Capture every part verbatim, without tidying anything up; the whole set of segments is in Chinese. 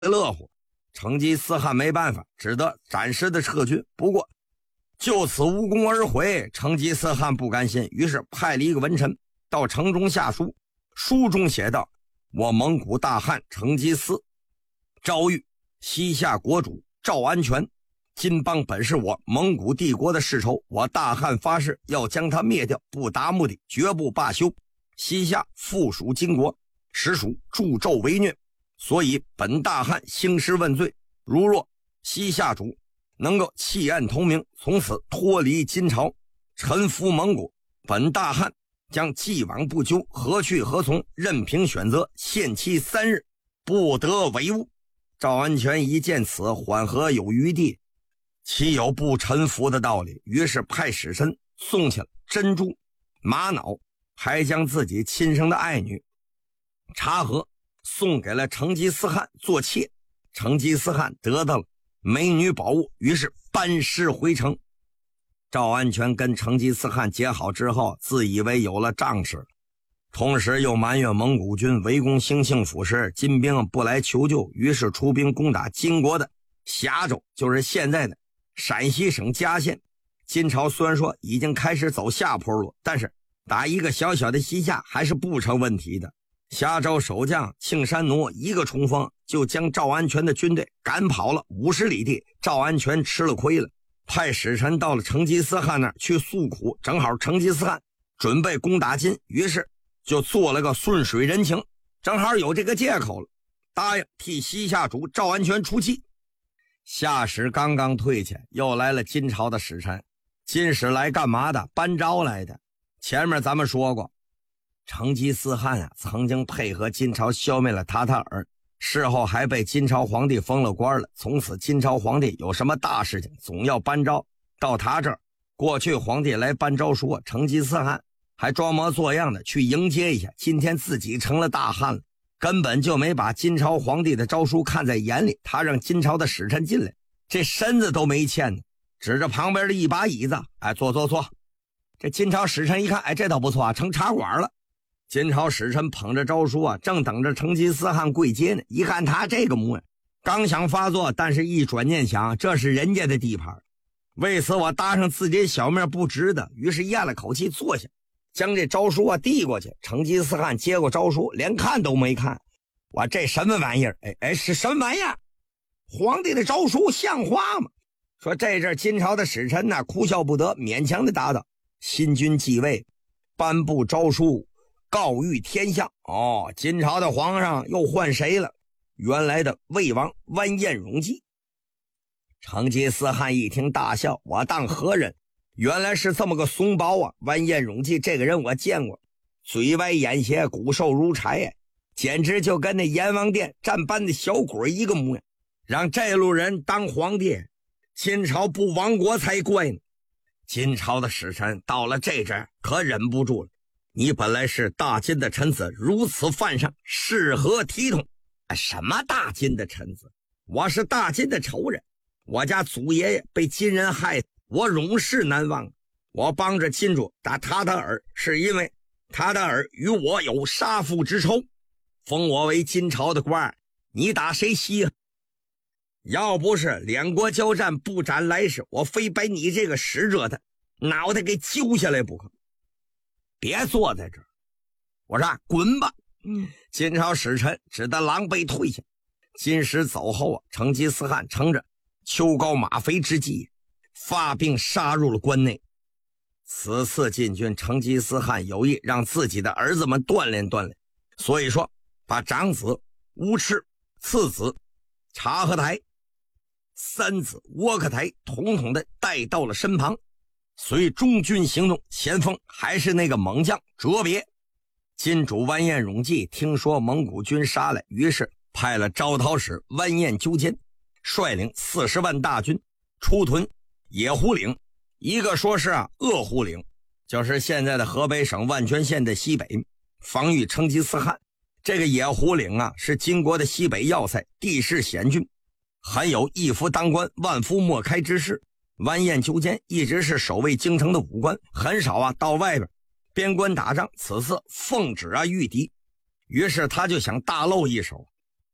乐乎。成吉思汗没办法，只得暂时的撤军。不过就此无功而回，成吉思汗不甘心，于是派了一个文臣到城中下书，书中写道：我蒙古大汗成吉思诏谕西夏国主赵安全，金邦本是我蒙古帝国的世仇，我大汗发誓要将他灭掉，不达目的绝不罢休。西夏附属金国，实属助纣为虐，所以本大汗兴师问罪。如若西夏主能够弃暗投明，从此脱离金朝，臣服蒙古，本大汗将既往不咎，何去何从，任凭选择，限期三日，不得违误。赵安全一见此，缓和有余地，岂有不臣服的道理？于是派使臣送去了珍珠、玛瑙，还将自己亲生的爱女察合送给了成吉思汗做妾。成吉思汗得到了美女宝物，于是班师回城。赵安全跟成吉思汗结好之后，自以为有了仗势，同时又埋怨蒙古军围攻兴庆府时金兵不来求救，于是出兵攻打金国的峡州，就是现在的陕西省嘉县。金朝虽然说已经开始走下坡路，但是打一个小小的西夏还是不成问题的。峡州守将庆山奴一个冲锋就将赵安全的军队赶跑了五十里地，赵安全吃了亏了，派使臣到了成吉思汗那儿去诉苦。正好成吉思汗准备攻打金，于是就做了个顺水人情，正好有这个借口了，答应替西夏主赵安全出气。夏使刚刚退去，又来了金朝的使臣。金使来干嘛的？搬招来的。前面咱们说过，成吉思汗啊，曾经配合金朝消灭了塔塔尔，事后还被金朝皇帝封了官了。从此金朝皇帝有什么大事情总要搬招到他这儿。过去皇帝来搬招书，成吉思汗还装模作样的去迎接一下，今天自己成了大汗了，根本就没把金朝皇帝的诏书看在眼里。他让金朝的使臣进来，这身子都没欠呢，指着旁边的一把椅子，哎，坐坐坐。这金朝使臣一看，哎，这倒不错啊，成茶馆了。金朝使臣捧着诏书啊，正等着成吉思汗跪接呢。一看他这个模样，刚想发作，但是一转念想，这是人家的地盘，为此我搭上自己小命不值得。于是咽了口气坐下，将这诏书啊递过去。成吉思汗接过诏书，连看都没看。我这什么玩意儿？哎哎，是什么玩意儿？皇帝的诏书像话吗？说这阵金朝的使臣呢，哭笑不得，勉强的答道：新君继位，颁布诏书，告谕天下。哦，金朝的皇上又换谁了？原来的魏王完颜永济。成吉思汗一听大笑，我当何人？原来是这么个怂包啊！完颜永济这个人我见过，嘴歪眼斜，骨瘦如柴呀，简直就跟那阎王殿站班的小鬼一个模样。让这路人当皇帝，金朝不亡国才怪呢。金朝的使臣到了这阵可忍不住了，你本来是大金的臣子，如此犯上，是何体统？什么大金的臣子？我是大金的仇人，我家祖爷爷被金人害，我永世难忘。我帮着金主打塔塔尔，是因为塔塔尔与我有杀父之仇，封我为金朝的官，你打谁稀啊？要不是两国交战不斩来使，我非把你这个使者的脑袋给揪下来不可。别坐在这儿，我说滚吧。嗯，金朝使臣只得狼狈退下。金使走后啊，成吉思汗乘着秋高马肥之际，发兵杀入了关内。此次进军，成吉思汗有意让自己的儿子们锻炼锻炼，所以说把长子乌赤、次子察合台、三子窝克台统统的带到了身旁。随中军行动，先锋还是那个猛将哲别。金主完颜永济听说蒙古军杀来，于是派了招讨使完颜纠监率领四十万大军出屯野狐岭。一个说是啊鄂狐岭，就是现在的河北省万全县的西北，防御成吉思汗。这个野狐岭啊是金国的西北要塞，地势险峻，很有一夫当关万夫莫开之势。完颜纠监一直是守卫京城的武官，很少啊到外边边关打仗，此次奉旨啊御敌，于是他就想大露一手。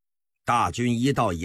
大军一到